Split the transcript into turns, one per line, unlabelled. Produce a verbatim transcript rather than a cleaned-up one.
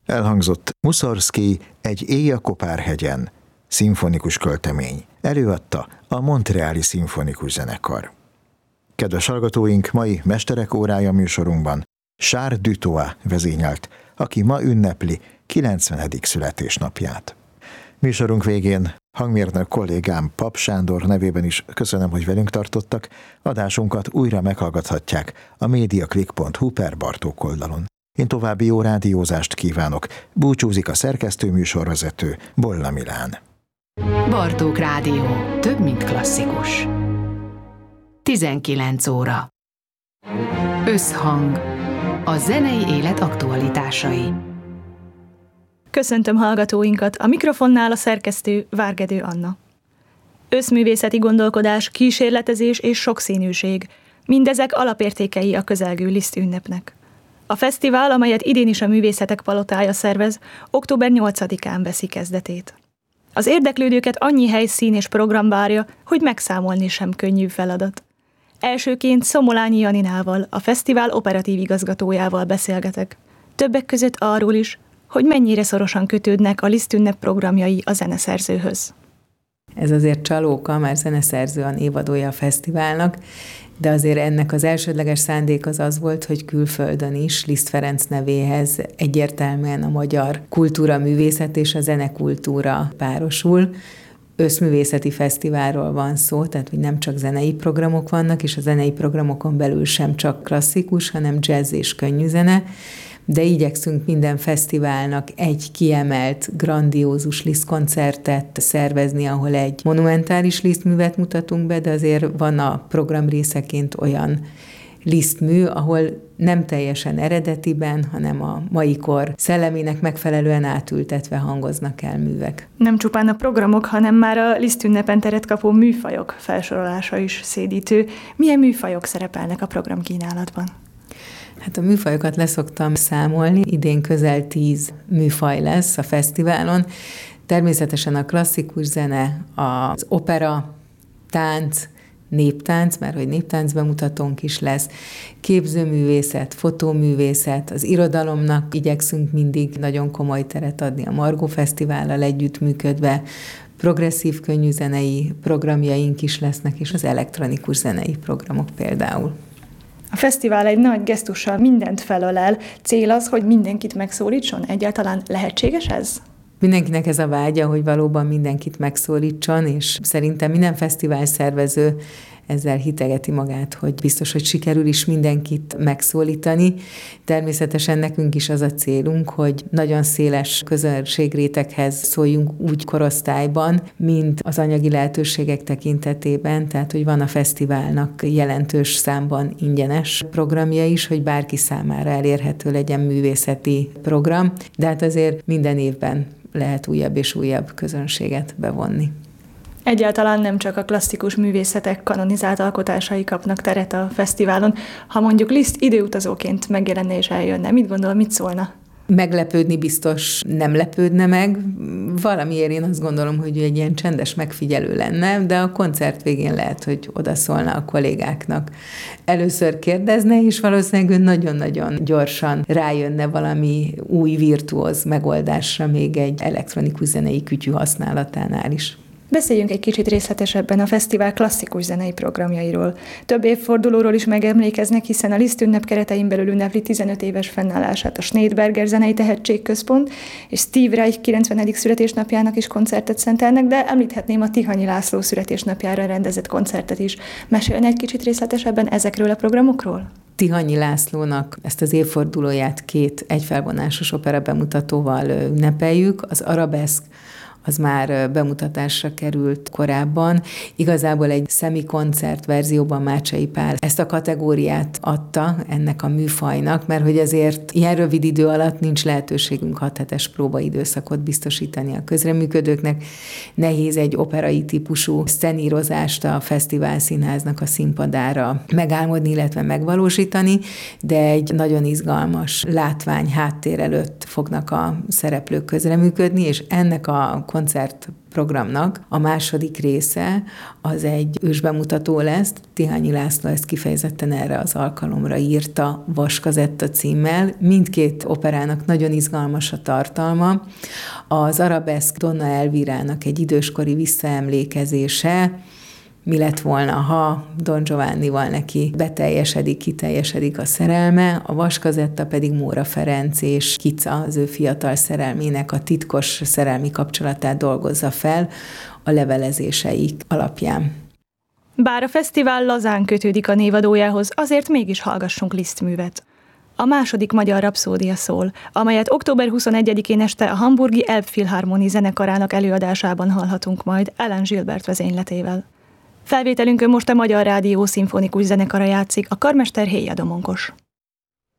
Elhangzott Mussorgsky Egy éj a Kopárhegyen, szimfonikus költemény. Előadta a Montreali Szimfonikus Zenekar. Kedves hallgatóink, mai Mesterek órája műsorunkban Charles Dutoit vezényelt, aki ma ünnepli kilencvenedik születésnapját. Műsorunk végén hangmérnök kollégám Pap Sándor nevében is köszönöm, hogy velünk tartottak. Adásunkat újra meghallgathatják a mediaclick pont hu per Bartók oldalon. Én további jó rádiózást kívánok. Búcsúzik a szerkesztő műsorvezető Bolla Milán.
Bartók Rádió. Több, mint klasszikus. tizenkilenc óra. Összhang. A zenei élet aktualitásai.
Köszöntöm hallgatóinkat, a mikrofonnál a szerkesztő Várgedő Anna. Összművészeti gondolkodás, kísérletezés és sokszínűség. Mindezek alapértékei a közelgő Liszt ünnepnek. A fesztivál, amelyet idén is a Művészetek Palotája szervez, október nyolcadikán veszi kezdetét. Az érdeklődőket annyi helyszín és program várja, hogy megszámolni sem könnyű feladat. Elsőként Szomolányi Janinával, a fesztivál operatív igazgatójával beszélgetek. Többek között arról is, hogy mennyire szorosan kötődnek a Liszt ünnep programjai a zeneszerzőhöz.
Ez azért Csalóka, már zeneszerző a névadója a fesztiválnak, de azért ennek az elsődleges szándék az az volt, hogy külföldön is Liszt Ferenc nevéhez egyértelműen a magyar kultúra, művészet és a zenekultúra párosul. Összművészeti fesztiválról van szó, tehát hogy nem csak zenei programok vannak, és a zenei programokon belül sem csak klasszikus, hanem jazz és könnyű zene, de igyekszünk minden fesztiválnak egy kiemelt, grandiózus Liszt koncertet szervezni, ahol egy monumentális Liszt művet mutatunk be, de azért van a program részeként olyan Liszt mű, ahol nem teljesen eredetiben, hanem a mai kor szellemének megfelelően átültetve hangoznak el művek.
Nem csupán a programok, hanem már a Liszt ünnepen teret kapó műfajok felsorolása is szédítő. Milyen műfajok szerepelnek a programkínálatban?
Hát a műfajokat leszoktam számolni, idén közel tíz műfaj lesz a fesztiválon. Természetesen a klasszikus zene, az opera, tánc, néptánc, mert hogy néptánc bemutatónk is lesz, képzőművészet, fotóművészet, az irodalomnak igyekszünk mindig nagyon komoly teret adni a Margó Fesztivállal együttműködve, progresszív könnyűzenei programjaink is lesznek, és az elektronikus zenei programok például.
A fesztivál egy nagy gesztussal mindent felölel. Cél az, hogy mindenkit megszólítson? Egyáltalán lehetséges ez?
Mindenkinek ez a vágya, hogy valóban mindenkit megszólítson, és szerintem minden fesztivál szervező ezzel hitegeti magát, hogy biztos, hogy sikerül is mindenkit megszólítani. Természetesen nekünk is az a célunk, hogy nagyon széles közönségréteghez szóljunk úgy korosztályban, mint az anyagi lehetőségek tekintetében, tehát hogy van a fesztiválnak jelentős számban ingyenes programja is, hogy bárki számára elérhető legyen művészeti program, de hát azért minden évben lehet újabb és újabb közönséget bevonni.
Egyáltalán nem csak a klasszikus művészetek kanonizált alkotásai kapnak teret a fesztiválon. Ha mondjuk Liszt időutazóként megjelenne és eljönne, mit gondol, mit szólna?
Meglepődni biztos nem lepődne meg. Valamiért én azt gondolom, hogy ő egy ilyen csendes megfigyelő lenne, de a koncert végén lehet, hogy odaszólna a kollégáknak. Először kérdezne, és valószínűleg ő nagyon-nagyon gyorsan rájönne valami új virtuóz megoldásra még egy elektronikus zenei kütyű használatánál is.
Beszéljünk egy kicsit részletesebben a fesztivál klasszikus zenei programjairól. Több évfordulóról is megemlékeznek, hiszen a Liszt ünnep keretein belül ünnepli tizenöt éves fennállását a Schneidberger Zenei Tehetségközpont, és Steve Reich kilencvenedik születésnapjának is koncertet szentelnek, de említhetném a Tihanyi László születésnapjára rendezett koncertet is. Mesélne egy kicsit részletesebben ezekről a programokról?
Tihanyi Lászlónak ezt az évfordulóját két egyfelvonásos opera bemutatóval ünnepeljük, az Arabeszk, az már bemutatásra került korábban. Igazából egy szemikoncert verzióban Mácsai Pál ezt a kategóriát adta ennek a műfajnak, mert hogy azért ilyen rövid idő alatt nincs lehetőségünk hat hetes próbaidőszakot biztosítani a közreműködőknek. Nehéz egy operai típusú szcenírozást a Fesztivál Színháznak a színpadára megálmodni, illetve megvalósítani, de egy nagyon izgalmas látvány háttér előtt fognak a szereplők közreműködni, és ennek a koncertprogramnak a második része az egy ősbemutató lesz. Tihányi László ezt kifejezetten erre az alkalomra írta Vaskazetta címmel. Mindkét operának nagyon izgalmas a tartalma. Az arabeszk Donna Elvirának egy időskori visszaemlékezése, mi lett volna, ha Don Giovannival neki beteljesedik, kiteljesedik a szerelme, a Vaskazetta pedig Móra Ferenc és Kica, az ő fiatal szerelmének a titkos szerelmi kapcsolatát dolgozza fel a levelezéseik alapján.
Bár a fesztivál lazán kötődik a névadójához, azért mégis hallgassunk Liszt művet. A második magyar rapszódia szól, amelyet október huszonegyedikén este a hamburgi Elbphilharmonie zenekarának előadásában hallhatunk majd Alan Gilbert vezényletével. Felvételünkön most a Magyar Rádió szimfonikus zenekara játszik, a karmester Héja Domonkos.